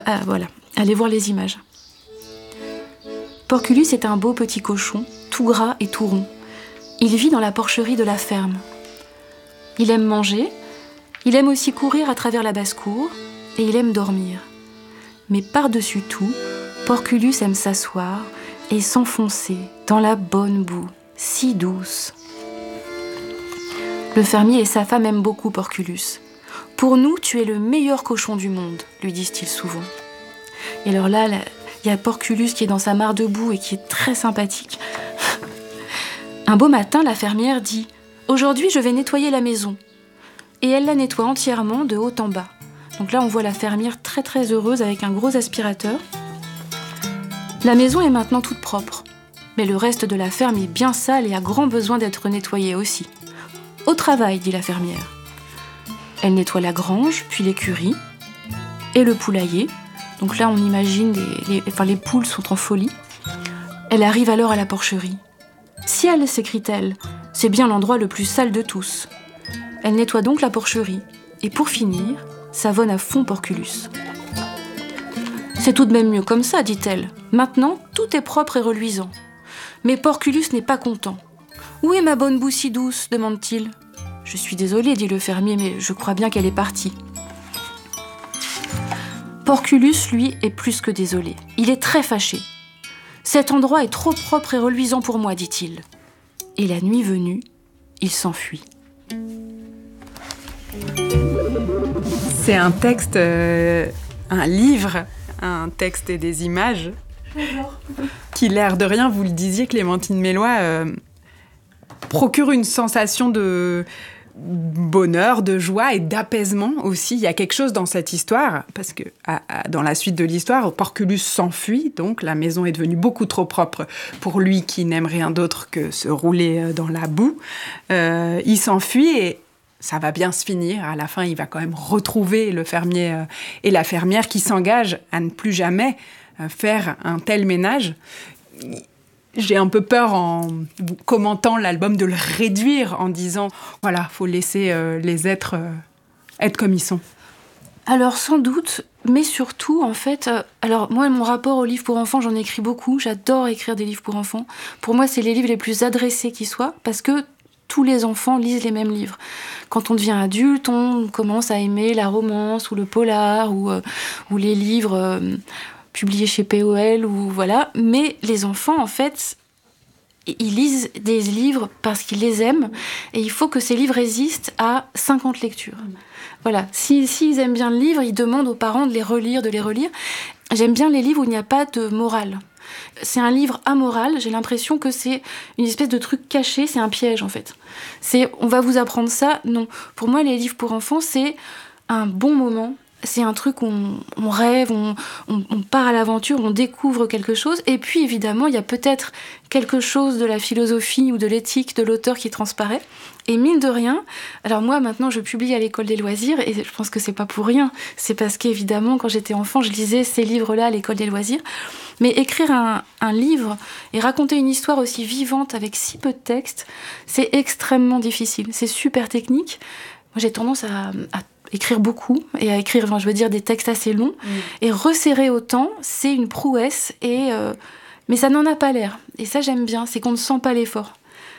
Ah voilà, allez voir les images. Porculus est un beau petit cochon, tout gras et tout rond. Il vit dans la porcherie de la ferme. Il aime manger, il aime aussi courir à travers la basse-cour, et il aime dormir. Mais par-dessus tout, Porculus aime s'asseoir et s'enfoncer dans la bonne boue, si douce. Le fermier et sa femme aiment beaucoup Porculus. « Pour nous, tu es le meilleur cochon du monde », lui disent-ils souvent. Et alors là, il y a Porculus qui est dans sa mare de boue et qui est très sympathique. Un beau matin, la fermière dit « Aujourd'hui, je vais nettoyer la maison ». Et elle la nettoie entièrement de haut en bas. Donc là, on voit la fermière très très heureuse avec un gros aspirateur. La maison est maintenant toute propre. Mais le reste de la ferme est bien sale et a grand besoin d'être nettoyé aussi. « Au travail », dit la fermière. Elle nettoie la grange, puis l'écurie et le poulailler. Donc là, on imagine les poules sont en folie. Elle arrive alors à la porcherie. « Ciel !» s'écrie-t-elle, « c'est bien l'endroit le plus sale de tous. » Elle nettoie donc la porcherie. Et pour finir, savonne à fond Porculus. « C'est tout de même mieux comme ça, dit-elle. Maintenant, tout est propre et reluisant. » Mais Porculus n'est pas content. « Où est ma bonne boue si douce ?» demande-t-il. « Je suis désolé, dit le fermier, mais je crois bien qu'elle est partie. » Porculus, lui, est plus que désolé. Il est très fâché. « Cet endroit est trop propre et reluisant pour moi, dit-il. » Et la nuit venue, il s'enfuit. C'est un texte, un livre, un texte et des images qui, l'air de rien, vous le disiez, Clémentine Melloy, procure une sensation de bonheur, de joie et d'apaisement aussi. Il y a quelque chose dans cette histoire, parce que dans la suite de l'histoire, Porculus s'enfuit, donc la maison est devenue beaucoup trop propre pour lui qui n'aime rien d'autre que se rouler dans la boue. Il s'enfuit et ça va bien se finir. À la fin, il va quand même retrouver le fermier et la fermière qui s'engagent à ne plus jamais faire un tel ménage. J'ai un peu peur, en commentant l'album, de le réduire en disant « Voilà, il faut laisser les êtres être comme ils sont ». Alors sans doute, mais surtout, en fait... alors moi, mon rapport aux livres pour enfants, j'en écris beaucoup. J'adore écrire des livres pour enfants. Pour moi, c'est les livres les plus adressés qui soient, parce que tous les enfants lisent les mêmes livres. Quand on devient adulte, on commence à aimer la romance ou le polar ou les livres publiés chez POL ou voilà. Mais les enfants, en fait, ils lisent des livres parce qu'ils les aiment et il faut que ces livres résistent à 50 lectures. Voilà. S'ils aiment bien le livre, ils demandent aux parents de les relire. J'aime bien les livres où il n'y a pas de morale. C'est un livre amoral, j'ai l'impression que c'est une espèce de truc caché, c'est un piège en fait. On va vous apprendre ça, non. Pour moi, les livres pour enfants, c'est un bon moment, c'est un truc où on rêve, on part à l'aventure, on découvre quelque chose. Et puis évidemment, il y a peut-être quelque chose de la philosophie ou de l'éthique de l'auteur qui transparaît. Et mine de rien, alors moi maintenant je publie à l'École des loisirs et je pense que c'est pas pour rien. C'est parce qu'évidemment quand j'étais enfant, je lisais ces livres-là à l'École des loisirs. Mais écrire un livre et raconter une histoire aussi vivante avec si peu de texte, c'est extrêmement difficile. C'est super technique. Moi j'ai tendance à écrire beaucoup et à écrire, je veux dire, des textes assez longs. Et resserrer autant, c'est une prouesse. Mais ça n'en a pas l'air. Et ça j'aime bien, c'est qu'on ne sent pas l'effort.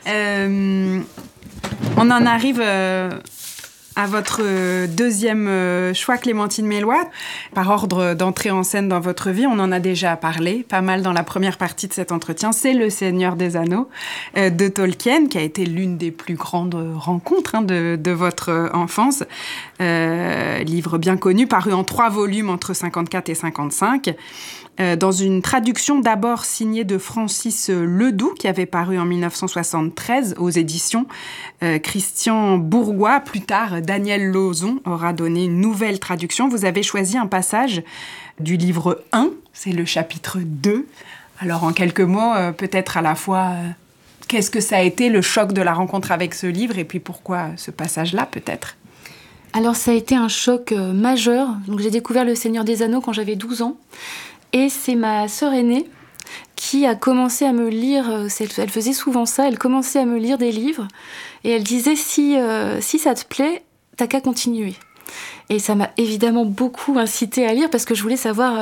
On en arrive à votre deuxième choix, Clémentine Melloy. Par ordre d'entrée en scène dans votre vie, on en a déjà parlé pas mal dans la première partie de cet entretien. C'est Le Seigneur des Anneaux de Tolkien, qui a été l'une des plus grandes rencontres de votre enfance. Livre bien connu, paru en 3 volumes entre 54 et 55. Dans une traduction d'abord signée de Francis Ledoux, qui avait paru en 1973 aux éditions Christian Bourgois. Plus tard, Daniel Lauzon aura donné une nouvelle traduction. Vous avez choisi un passage du livre 1, c'est le chapitre 2. Alors, en quelques mots, peut-être à la fois, qu'est-ce que ça a été le choc de la rencontre avec ce livre et puis pourquoi ce passage-là, peut-être ? Alors, ça a été un choc majeur. Donc, j'ai découvert Le Seigneur des Anneaux quand j'avais 12 ans. Et c'est ma sœur aînée qui a commencé à me lire, elle faisait souvent ça, elle commençait à me lire des livres et elle disait si ça te plaît, t'as qu'à continuer. Et ça m'a évidemment beaucoup incitée à lire parce que je voulais savoir